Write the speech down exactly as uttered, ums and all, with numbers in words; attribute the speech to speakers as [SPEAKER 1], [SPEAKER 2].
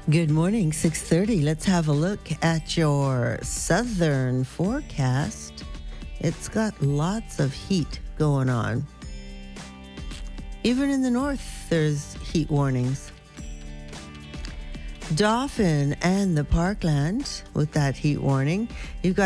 [SPEAKER 1] Good morning, six thirty. Let's have a look at your southern forecast. It's got lots of heat going on. Even in the north, there's heat warnings. Dauphin and the Parkland with that heat warning. You've got